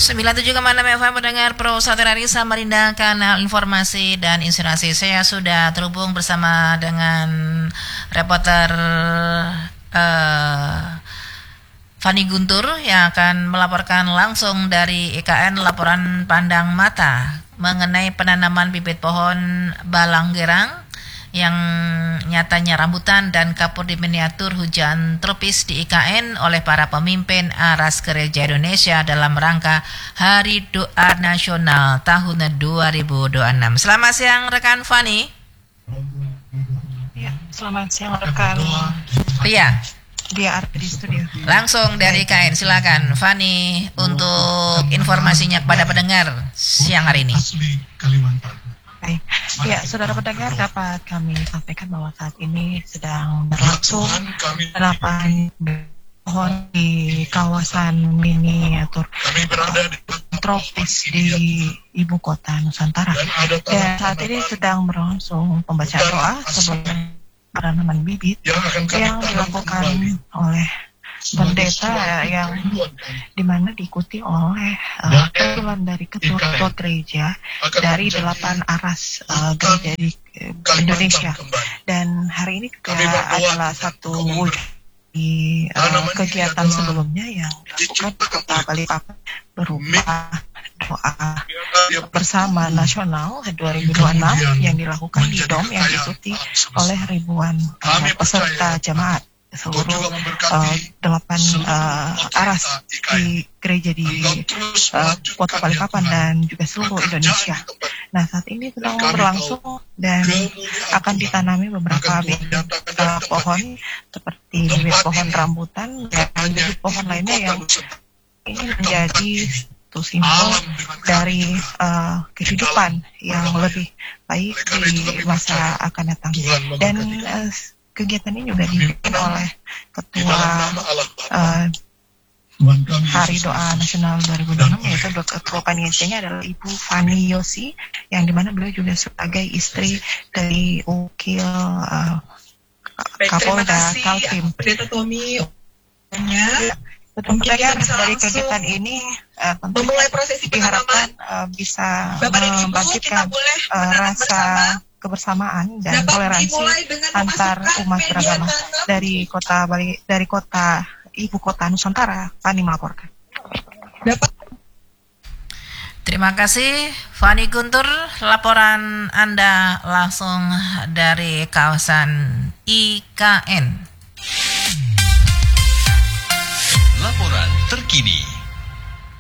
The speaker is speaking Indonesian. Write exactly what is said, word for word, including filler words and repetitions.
sembilan puluh tujuh koma enam F M mendengar Pro Satu Hari Samarinda, kanal informasi dan inspirasi. Saya sudah terhubung bersama dengan reporter uh, Fani Guntur yang akan melaporkan langsung dari I K N laporan pandang mata mengenai penanaman bibit pohon balang gerang yang nyatanya rambutan dan kapur di miniatur hujan tropis di I K N oleh para pemimpin Aras Gereja Indonesia dalam rangka Hari Doa Nasional tahun dua ribu dua puluh enam. Selamat siang rekan Fani. Ya, selamat siang rekan. Iya. Dia Arti di studio. Langsung dari I K N, silakan Fani untuk informasinya kepada pendengar siang hari ini. Baik, ya saudara pendengar, dapat kami sampaikan bahwa saat ini sedang berlangsung penanaman pohon di kawasan miniatur tropis di ibu kota Nusantara. Dan saat ini sedang berlangsung pembacaan doa sebelum penanaman bibit yang dilakukan oleh pendeta yang dimana diikuti oleh uh, perwakilan dari ketua-ketua gereja dari delapan aras uh, gereja di uh, Indonesia. Dan hari ini juga adalah satu wujud di uh, kegiatan sebelumnya yang dilakukan di Kota Balikpapan berupa doa bersama nasional dua ribu dua puluh enam yang dilakukan di Dom yang diikuti oleh ribuan uh, peserta jemaat seluruh uh, delapan uh, aras di gereja di uh, Kota Balikpapan dan juga seluruh Indonesia. Nah, saat ini sedang berlangsung dan akan ditanami beberapa bibit uh, pohon seperti bibit pohon rambutan dan bibit pohon lainnya yang ini menjadi satu simbol dari uh, kehidupan yang lebih baik di masa akan datang. Dan uh, kegiatan ini juga dipimpin oleh Ketua uh, Hari Doa Nasional dua ribu dua puluh enam, yaitu Ketua Panitianya adalah Ibu Fani Yosi, yang dimana beliau juga sebagai istri dari Wakil uh, Kapolda Kaltim. Pendeta Tommy. Tentunya dari kegiatan ini uh, tentu diharapkan uh, bisa membangkitkan uh, rasa kebersamaan dan toleransi antar umat beragama dari kota Bali, dari kota ibu kota Nusantara. Fani melaporkan. Terima kasih Fani Guntur, laporan Anda langsung dari kawasan I K N. Laporan terkini.